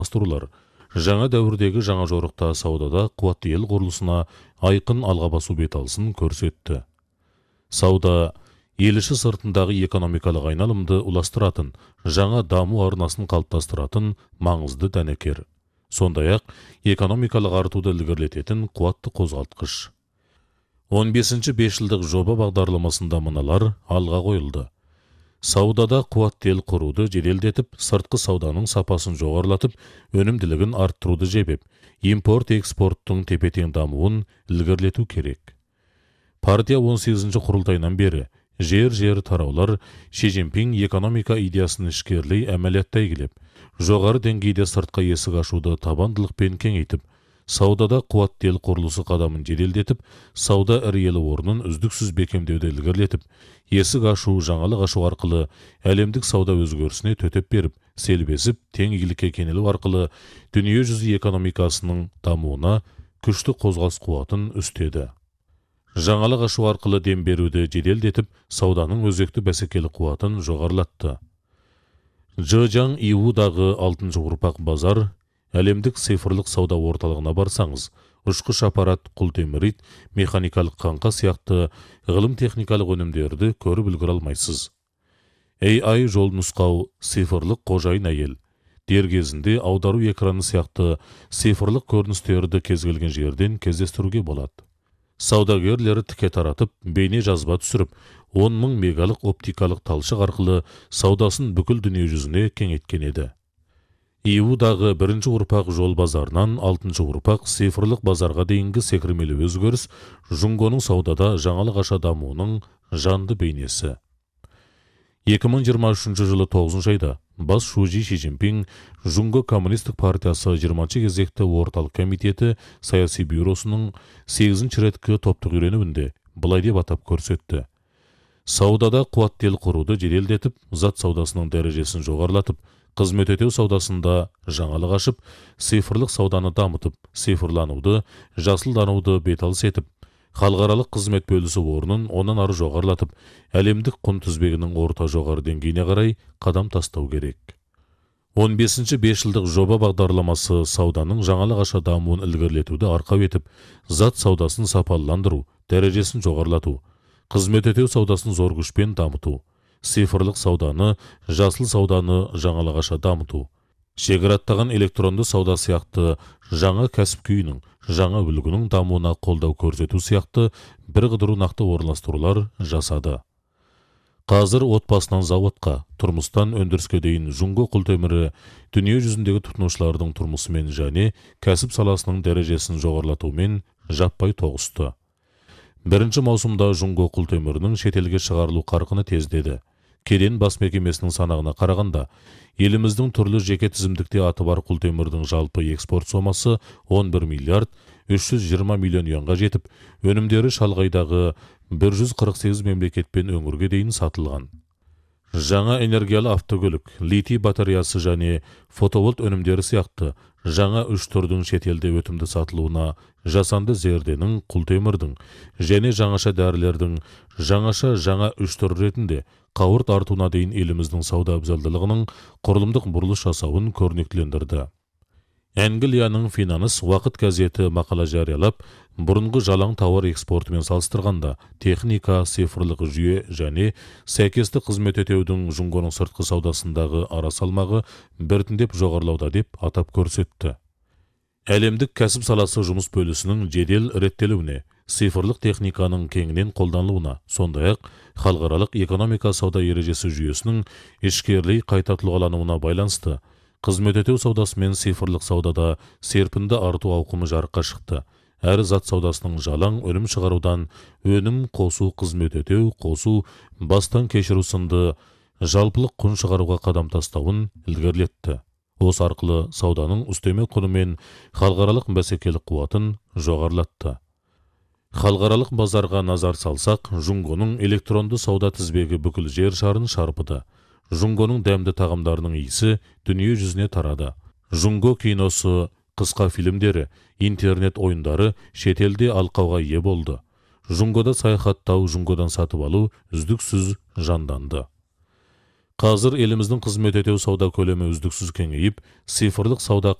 Астырулар. Жаңа дәуірдегі жаңа жорықта саудада қуатты ел құрылысына айқын алға басу беталысын көрсетті. Сауда ел іші сыртындағы экономикалық айналымды уластыратын, жаңа даму арнасын қалыптастыратын маңызды дәнекер. Сондай-ақ экономикалық артуды ілгерілететін қуатты қозғалтқыш. 15-ші бесжылдық жоба бағдарламасында мыналар алға қойылды. Саудада қуатты ел құруды жеделдетіп, сыртқы сауданың сапасын жоғарылатып, өнімділігін арттыруды жебеп, импорт-экспорттың тепе-тең дамуын ілгерілету керек. Партия 18-ші құрылтайынан бері жер тараулар Ши Цзиньпин экономика идеясын ішкерлей әмәлияттай келеп, жоғары деңгейде сыртқы есік ашуды табандылықпен кеңейтіп, саудада қуатты ел құрылысы қадамын жеделдетіп, сауда ірі елі орнын үздіксіз бекемдеуді ілгерілетіп, есік ашу, жаңалық ашу арқылы әлемдік сауда өзгерісіне төтеп беріп, селбесіп, тең игілікке кенелу арқылы дүние жүзі экономикасының дамуына күшті қозғалыс қуатын үстеді. Жаңалық ашу арқылы дем беруді жеделдетіп, сауданың өзекті бәсекелік қуатын жоғарылатты. Зhejiang Иудағы 6-ші ұрпақ базар, әлемдік цифрлық сауда орталығына барсаңыз, ұшқыш аппарат, құлтемірит, механикалық қаңқа сияқты ғылым техникалық өнімдерді көріп үлгере алмайсыз. AI жол нұсқау, цифрлық қожайын әйел, дер кезінде аудару экраны сияқты цифрлық көріністерді кез келген жерден кездестіруге болады. Саудагерлері тіке таратып, бейне жазба түсіріп, 10 000 мегалық оптикалық талшық арқылы саудасын бүкіл дүние жүзіне кеңейткен еді. Иудағы 1-ші ұрпақ жол базарынан 6-шы ұрпақ цифрлық базарға дейінгі секірмелі өзгеріс Жұңгоның саудада жаңалық аша дамуының жанды бейнесі. 2023 жылы 9 айда бас шужи Ши Цзиньпин Жұңго коммунистік партиясы 20-ші кезекті орталық комитеті саяси бюросының 8-ші реткі топтық үйренуінде былай деп атап көрсетті. Саудада қуатты ел құруды жеделдетіп, зат саудасының дәрежесін жоғарылатып, қызмет өтеу саудасында жаңалық ашып, цифрлық сауданы дамытып, цифрлануды, жасылдануды беталыс етіп, халықаралық қызмет бөлісі орнын онан ары жоғарылатып, әлемдік құн тізбегінің орта жоғары деңгейіне қарай қадам тастау керек. 15-ші бесжылдық жоба бағдарламасы сауданың жаңалық аша дамуын ілгерілетуді арқау етіп, зат саудасын сапалыландыру, дәрежесін жоғарылату, қызмет өтеу саудасын зор күшпен дамыту, цифрлық сауданы, жасыл сауданы жаңалық аша дамыту, шекараттаған электронды сауда сияқты жаңа кәсіп күйінің, жаңа үлгінің дамуына қолдау көрсету сияқты бір қыдыру нақты орналастырулар жасады. Қазір отбасынан заводқа, тұрмыстан өндіріске дейін Жұңго құлтемірі дүние жүзіндегі тұтынушылардың тұрмысымен және кәсіп саласының дәрежесін жоғарылатумен жаппай тоғысты. 1-ші маусымда Жұңго құлтемірінің шетелге шығарылу қарқыны тездеді. Кеден бас мекемесінің санағына қарағанда, еліміздің түрлі жеке тізімдікте аты бар құлтемірдің жалпы экспорт сомасы 11 миллиард 320 миллион юанға жетіп, өнімдері шалғайдағы 148 мемлекетпен өңірге дейін сатылған. Жаңа энергиялы автокөлік, литий батареясы және фотовольт өнімдері сияқты жаңа 3 түрдің шетелде өтімді сатылуына жасанды зерденің, құлтемірдің және жаңаша дәрілердің жаңа 3 түр ретінде қауырт артуына дейін еліміздің сауда абзалдылығының құрылымдық бұрылыс жасауын көрнектілендірді. Англияның Finance уақыт газеті мақала жариялап, бұрынғы жалаң тауар экспортымен салыстырғанда техника, цифрлық жүйе және сәйкесті қызмет өтеудің Жұңгоның сыртқы саудасындағы ара салмағы біртіндеп жоғарылауда деп атап көрсетті. Әлемдік кәсіп саласы жұмыс бөлісінің жедел реттелуіне, цифрлық техниканың кеңінен қолданылуына, сондай-ақ халықаралық экономика сауда ережесі жүйесінің ішкерлей қайта тұлғалануына байланысты қызмет өтеу саудасы мен цифрлық саудада серпінді арту ауқымы жарыққа шықты. Әр зат саудасының жалаң өнім шығарудан өнім қосу, қызмет өтеу қосу, бастан кешіру сынды жалпылық құн шығаруға қадам тастауын ілгерілетті. Осы арқылы сауданың үстеме құны мен халықаралық бәсекелік қуатын жоғарылатты. Халықаралық базарға назар салсақ, Жұңгоның электронды сауда тізбегі бүкіл жер шарын шарпыды. Жұңгоның дәмді тағамдарының иісі дүние жүзіне тарады. Жұңго киносы, қысқа фильмдері, интернет ойындары шетелде алқауға ие болды. Жұңгода саяхаттау, Жұңгодан сатып алу үздіксіз жанданды. Қазір еліміздің қызмет етеу сауда көлемі үздіксіз кеңейіп, цифрлық сауда